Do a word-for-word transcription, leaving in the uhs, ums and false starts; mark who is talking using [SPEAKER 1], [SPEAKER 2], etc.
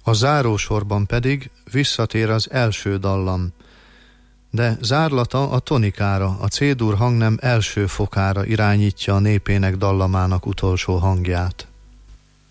[SPEAKER 1] A zárósorban pedig visszatér az első dallam, de zárlata a tonikára, a C-dur hangnem első fokára irányítja a népének dallamának utolsó hangját.